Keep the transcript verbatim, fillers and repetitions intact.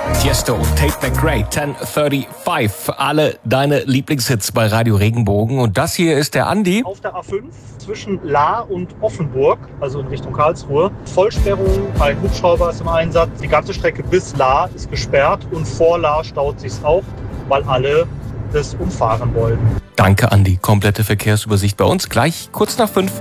Tiesto, Tate McRae, zehn fünfunddreißig. Alle deine Lieblingshits bei Radio Regenbogen. Und das hier ist der Andi. Auf der A fünf zwischen Lahr und Offenburg, also in Richtung Karlsruhe. Vollsperrung, ein Hubschrauber ist im Einsatz. Die ganze Strecke bis Lahr ist gesperrt und vor Lahr staut sich's auch, weil alle das umfahren wollen. Danke, Andi. Komplette Verkehrsübersicht bei uns gleich kurz nach fünf.